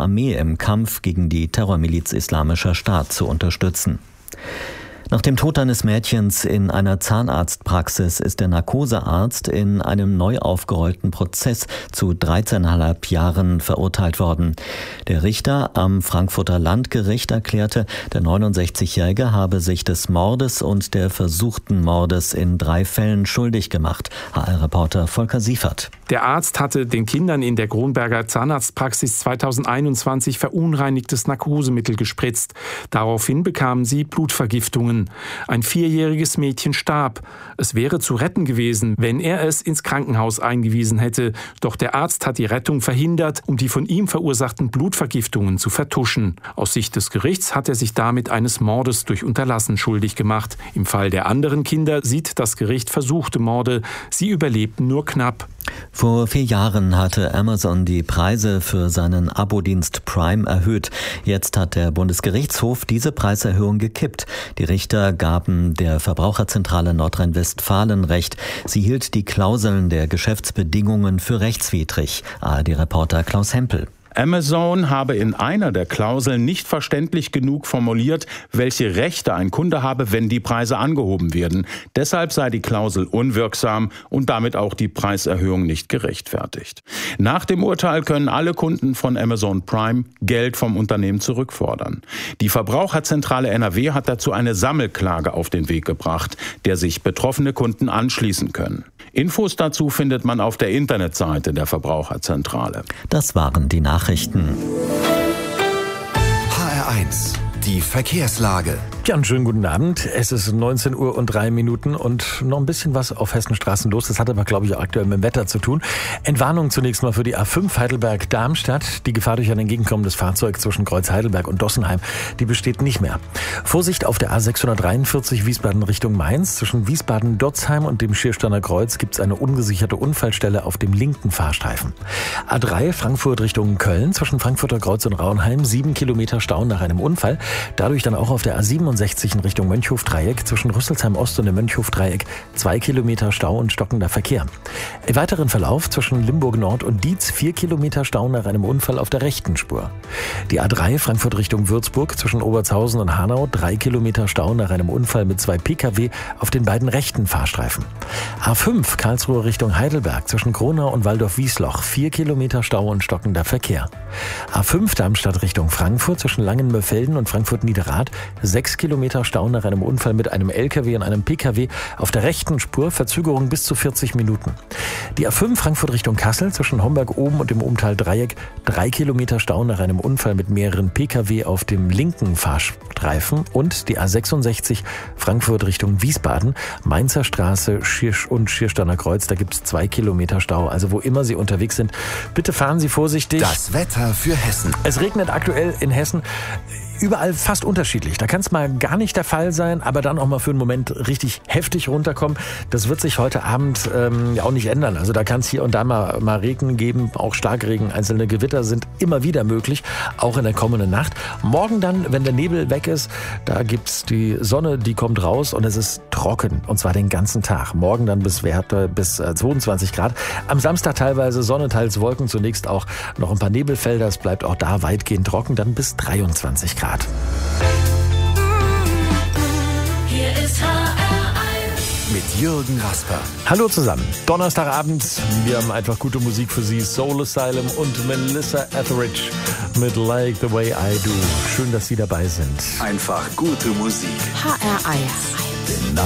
Armee im Kampf gegen die Terrormiliz Islamischer Staat zu unterstützen. Nach dem Tod eines Mädchens in einer Zahnarztpraxis ist der Narkosearzt in einem neu aufgerollten Prozess zu 13,5 Jahren verurteilt worden. Der Richter am Frankfurter Landgericht erklärte, der 69-Jährige habe sich des Mordes und der versuchten Mordes in 3 Fällen schuldig gemacht. HR-Reporter Volker Siefert. Der Arzt hatte den Kindern in der Kronberger Zahnarztpraxis 2021 verunreinigtes Narkosemittel gespritzt. Daraufhin bekamen sie Blutvergiftungen. Ein 4-jähriges Mädchen starb. Es wäre zu retten gewesen, wenn er es ins Krankenhaus eingewiesen hätte. Doch der Arzt hat die Rettung verhindert, um die von ihm verursachten Blutvergiftungen zu vertuschen. Aus Sicht des Gerichts hat er sich damit eines Mordes durch Unterlassen schuldig gemacht. Im Fall der anderen Kinder sieht das Gericht versuchte Morde. Sie überlebten nur knapp. Vor 4 Jahren hatte Amazon die Preise für seinen Abo-Dienst Prime erhöht. Jetzt hat der Bundesgerichtshof diese Preiserhöhung gekippt. Die Richter gaben der Verbraucherzentrale Nordrhein-Westfalen Recht. Sie hielt die Klauseln der Geschäftsbedingungen für rechtswidrig. ARD-Reporter Klaus Hempel. Amazon habe in einer der Klauseln nicht verständlich genug formuliert, welche Rechte ein Kunde habe, wenn die Preise angehoben werden. Deshalb sei die Klausel unwirksam und damit auch die Preiserhöhung nicht gerechtfertigt. Nach dem Urteil können alle Kunden von Amazon Prime Geld vom Unternehmen zurückfordern. Die Verbraucherzentrale NRW hat dazu eine Sammelklage auf den Weg gebracht, der sich betroffene Kunden anschließen können. Infos dazu findet man auf der Internetseite der Verbraucherzentrale. Das waren die Nachrichten. HR1, die Verkehrslage. Ja, einen schönen guten Abend. Es ist 19:03 und noch ein bisschen was auf Hessenstraßen los. Das hat aber, glaube ich, auch aktuell mit dem Wetter zu tun. Entwarnung zunächst mal für die A5 Heidelberg-Darmstadt. Die Gefahr durch ein entgegenkommendes Fahrzeug zwischen Kreuz Heidelberg und Dossenheim, die besteht nicht mehr. Vorsicht auf der A643 Wiesbaden Richtung Mainz. Zwischen Wiesbaden-Dotzheim und dem Schiersteiner Kreuz gibt es eine ungesicherte Unfallstelle auf dem linken Fahrstreifen. A3 Frankfurt Richtung Köln. Zwischen Frankfurter Kreuz und Raunheim 7 Kilometer Stau nach einem Unfall. Dadurch dann auch auf der A67 in Richtung Mönchhof-Dreieck, zwischen Rüsselsheim Ost und dem Mönchhof-Dreieck 2 Kilometer Stau und stockender Verkehr. Im weiteren Verlauf zwischen Limburg Nord und Dietz 4 Kilometer Stau nach einem Unfall auf der rechten Spur. Die A3 Frankfurt Richtung Würzburg zwischen Obertshausen und Hanau 3 Kilometer Stau nach einem Unfall mit 2 Pkw auf den beiden rechten Fahrstreifen. A5 Karlsruhe Richtung Heidelberg zwischen Kronau und Waldorf-Wiesloch 4 Kilometer Stau und stockender Verkehr. A5 Darmstadt Richtung Frankfurt zwischen Langenmörfelden und Frankfurt-Niederrad 6 Kilometer Stau nach einem Unfall mit einem LKW und einem PKW auf der rechten Spur, Verzögerung bis zu 40 Minuten. Die A5 Frankfurt Richtung Kassel zwischen Homberg oben und dem Umtal Dreieck 3 Kilometer Stau nach einem Unfall mit mehreren PKW auf dem linken Fahrstreifen und die A66 Frankfurt Richtung Wiesbaden, Mainzer Straße und Schiersteiner Kreuz, da gibt es 2 Kilometer Stau. Also wo immer Sie unterwegs sind, bitte fahren Sie vorsichtig. Das Wetter für Hessen. Es regnet aktuell in Hessen. Überall fast unterschiedlich. Da kann es mal gar nicht der Fall sein, aber dann auch mal für einen Moment richtig heftig runterkommen. Das wird sich heute Abend auch nicht ändern. Also da kann es hier und da mal Regen geben, auch Starkregen. Einzelne Gewitter sind immer wieder möglich, auch in der kommenden Nacht. Morgen dann, wenn der Nebel weg ist, da gibt's die Sonne, die kommt raus und es ist trocken. Und zwar den ganzen Tag. Morgen dann bis 22 Grad. Am Samstag teilweise Sonne, teils Wolken. Zunächst auch noch ein paar Nebelfelder. Es bleibt auch da weitgehend trocken. Dann bis 23 Grad. Hier ist HR1 mit Jürgen Rasper. Hallo zusammen. Donnerstagabend. Wir haben einfach gute Musik für Sie. Soul Asylum und Melissa Etheridge mit Like the Way I Do. Schön, dass Sie dabei sind. Einfach gute Musik. HR1.